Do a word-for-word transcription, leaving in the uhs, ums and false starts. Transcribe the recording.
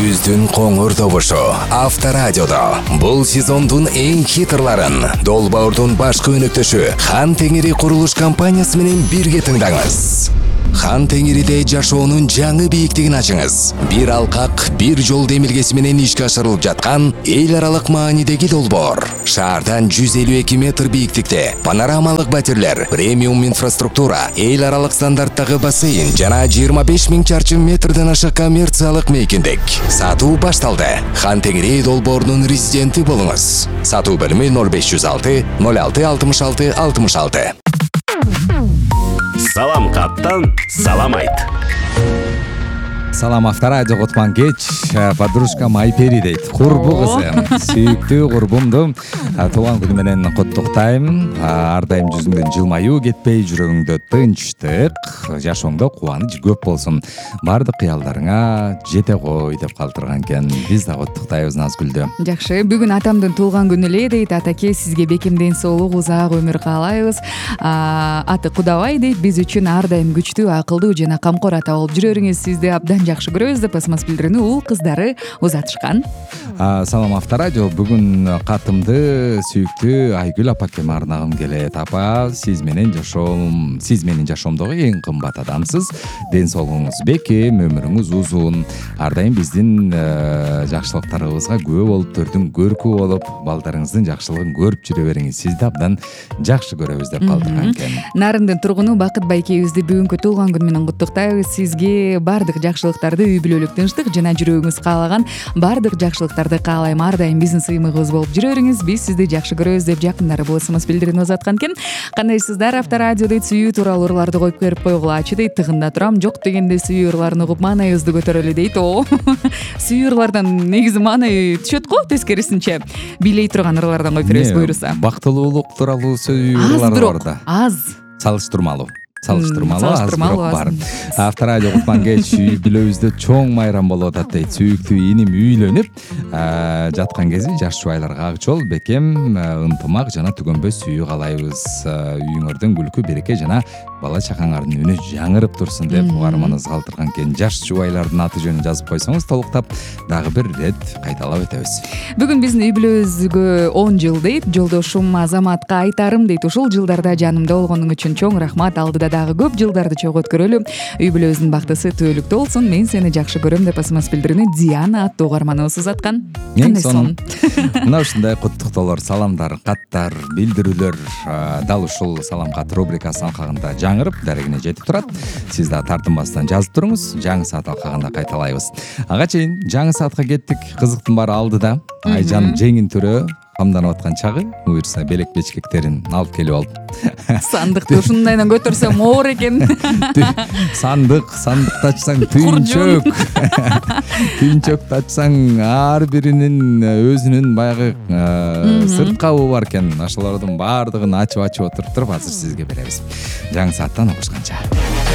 күздүн коңур добушу Авторадиодо. Бул сезондун эң хитрларын Долбоордун башкы өнөктөшү Хан Теңири курулуш компаниясы менен бирге тыңдаңыз. Хан Теңириде жашоонун жаңы бийиктигин ачыңыз. Бир алкак, бир жол демилгеси менен ишке ашырылып жаткан эл аралык маанидеги долбоор. Шаардан жүз элүү эки метр бийиктикте панорамалык батирлер, премиум инфраструктура, эл аралык стандарттагы бассейн жана жыйырма беш миң чарчы метрден ашык коммерциялык мейкиндик. Сатуу башталды. Хан Теңири долбоорунун резиденти болуңуз. Сатуу бөлүмү ноль беш жүз алты ноль алты алтымыш алты алтымыш алты. Салам каттан салам айт. Салам Авторадио Кутман кеч, подружка Майпери дейт. Курбу кызым, сүйүктүү курбумду туулган күнү менен куттуктайм. Ар дайым жүзүңдөн жылмаюу кетпей, жүрөгүңдө тынчтык, жашооңдо кубаныч көп болсун. Бардык кыялдарыңа жете кой деп калтырган экен. Биз да куттуктайбыз Назгүлдү. Жакшы, бүгүн атамдын туулган күнү эле дейт. Атаке, сизге бекем ден соолук, узак өмүр каалайбыз. Аты Кудабай дейт. Биз үчүн ар дайым күчтүү, акылдуу жана камкор ата болуп жүрөрүңүз. Сизди абдан жакшы көрөбүз деп смс билдирүүнү ул кыздары узатышкан. Салам Авторадио, бүгүн катымды сүйүктүү Айгүл апакеме арнагым келет. Апа, сиз менен жашоом, сиз менин жашоомдогу эң кымбат адамсыз. Ден соолугуңуз бекем, өмүрүңүз узун. Ар дайым биздин жакшылыктарыбызга күбө болуп, төрдүн көркү болуп, балдарыңыздын жакшылыгын көрүп жүрө бериңиз. Сизди абдан жакшы көрөбүз деп калтырган экен. Нарындын тургуну Бакыт байкебизди бүгүнкү туулган күнү менен куттуктайбыз. Сизге бардык жакшылыктарды, үй бүлөлүк тынчтык жана жүрөгүңүз каалаган бардык жакшылыктарды каалайм. Ар дайым биздин сыймыгыбыз болуп жүрөрүңүз. Биз сизди жакшы көрөбүз деп жакындары бул смс билдирүүнү узаткан экен. Кандайсыздар? Авторадио дейт, сүйүү тууралуу ырларды коюп берип койгулачы дейт. Тыгында турам, жок дегенде сүйүү ырларын угуп маанайыбызды көтөрөлү дейт. О, сүйүү ырлардан негизи маанай түшөт го, тескерисинче. Билей турган ырлардан коюп беребиз буйруса. Бактылуулук тууралуу сүйүү ырлар бар да. Аз. Салыштырмалуу. Салыштырмалуу аз бирок бар. Авторадио Кутман кеч үй бүлөбүздө чоң майрам болуп атат дейт. Сүйүктүү иним үйлөнүп жаткан кези жаш жубайларга ак жол, бекем, ынтымак жана түгөнбөй сүйүү каалайбыз. Үйүңөрдөн күлкү, береке жана бала чакаңардын үнү жаңырып турсун деп угарманыбыз калтырган экен. Жаш жубайлардын аты жөнүн жазып койсоңуз толуктап дагы бир ирет кайталап өтөбүз. Бүгүн биздин үй бүлөбүзгө он жыл дейт. Жолдошум Азаматка айтарым дейт. Ушул жылдарда жанымда болгонуң үчүн чоң рахмат. Алдыда дагы көп жылдарды чогуу өткөрөлү. Үй бүлөбүздүн бактысы түбөлүктүү болсун. Мен сени жакшы көрөм деп смс билдирүүнү Диана аттуу угарманыбыз узаткан. Кандай сонун. Мына ушундай куттуктоолор, саламдар, каттар, билдирүүлөр дал ушул салам кат рубрикасынын алкагында жаңырып дарегине жетип турат. Сиз да тартынбастан жазып туруңуз. Жаңы саат алкагында кайталайбыз. Ага чейин жаңы саатка кеттик. Кызыктын баары алдыда. Айжан жеңин түрө камданып аткан чагы, буюрса белек бечкектерин алып келип алып. Сандыкты ушундайдан көтөрсөм оор экен. Сандык, сандыкты ачсаң түйүнчөк. Түйүнчөктү ачсаң ар биринин өзүнүн баягы сырт кабы бар экен. Ошолордун баардыгын ачып-ачып отуруп туруп азыр сизге беребиз. Жаңы сааттан угушканча.